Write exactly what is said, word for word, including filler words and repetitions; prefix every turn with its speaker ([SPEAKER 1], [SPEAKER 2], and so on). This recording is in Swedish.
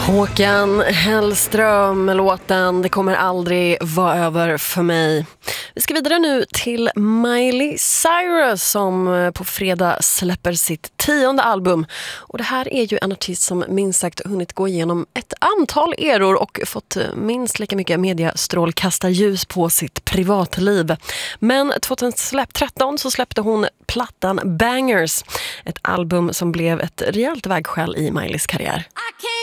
[SPEAKER 1] Håkan Hellström, låten Det kommer aldrig vara över för mig. Vi ska vidare nu till Miley Cyrus som på fredag släpper sitt tionde album. Och det här är ju en artist som minst sagt hunnit gå igenom ett antal eror och fått minst lika mycket mediastrålkastarljus på sitt privatliv. Men tjugohundratretton så släppte hon plattan Bangers, ett album som blev ett rejält vägskäl i Mileys karriär.